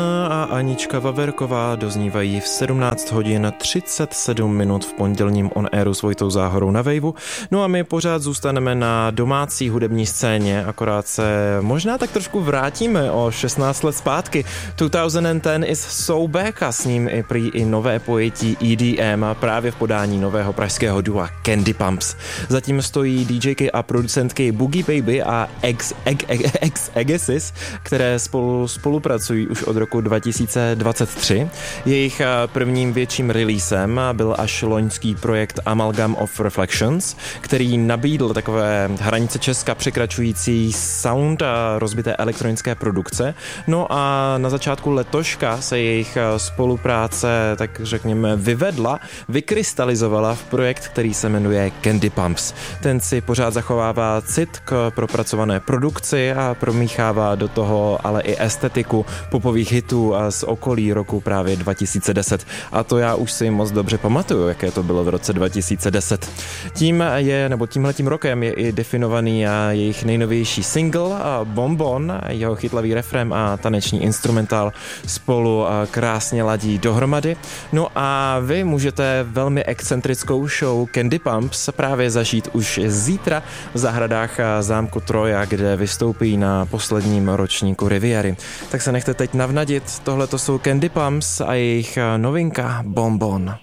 A Anička Vaverková doznívají v 17 hodin 37 minut v pondělním on airu s Vojtou Záhorou na Waveu. No a my pořád zůstaneme na domácí hudební scéně, akorát se možná tak trošku vrátíme o 16 let zpátky. 2010 is so back a s ním i prý i nové pojetí EDM a právě v podání nového pražského dua Candy Pumps. Zatím stojí DJky a producentky Boogie Baby a Agassiz, které spolupracují už od roku 2023. Jejich prvním větším releasem byl až loňský projekt Amalgam of Reflections, který nabídl takové hranice Česka překračující sound a rozbité elektronické produkce. No a na začátku letoška se jejich spolupráce, tak řekněme, vykrystalizovala v projekt, který se jmenuje Candy Pumps. Ten si pořád zachovává cit k propracované produkci a promíchává do toho ale i estetiku popových hitů a z okolí roku právě 2010. A to já už si moc dobře pamatuju, jaké to bylo v roce 2010. Tímhletím rokem je i definovaný jejich nejnovější single Bonbon, jeho chytlavý refrém a taneční instrumentál spolu krásně ladí dohromady. No a vy můžete velmi excentrickou show Candy Pumps právě zažít už zítra v zahradách zámku Troja, kde vystoupí na posledním ročníku Riviery. Tak se nechte teď navnadit, tohle to jsou Candy Pumps a jejich novinka Bonbon.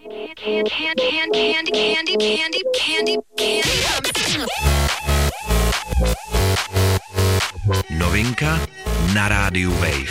Novinka na rádiu Wave.